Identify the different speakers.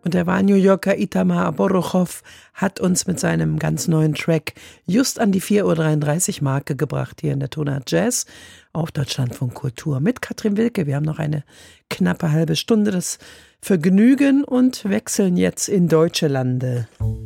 Speaker 1: Und der war New Yorker Itamar Borochow, hat uns mit seinem ganz neuen Track just an die 4:33 Uhr Marke gebracht hier in der Tonart Jazz auf Deutschlandfunk Kultur mit Katrin Wilke. Wir haben noch eine knappe halbe Stunde das Vergnügen und wechseln jetzt in deutsche Lande.